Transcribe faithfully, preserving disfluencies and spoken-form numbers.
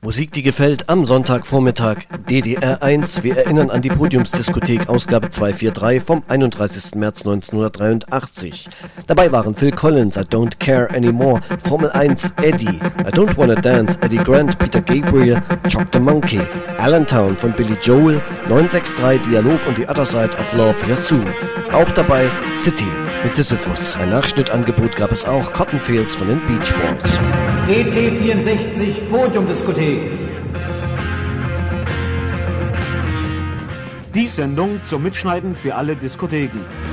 Musik, die gefällt, am Sonntagvormittag, D D R eins. Wir erinnern an die Podiumsdiskothek, Ausgabe zweihundertdrei vom einunddreißigsten März neunzehnhundertdreiundachtzig. Dabei waren Phil Collins, I Don't Care Anymore, Formel eins, Eddie, I Don't Wanna Dance, Eddie Grant, Peter Gabriel, Choc the Monkey, Allentown von Billy Joel, neun sechs drei, Dialog und The Other Side of Love, Yazoo. Auch dabei City mit Sisyphus. Ein Nachschnittangebot gab es auch, Cotton Fields von den Beach Boys. D T vierundsechzig Podiumdiskothek. Die Sendung zum Mitschneiden für alle Diskotheken.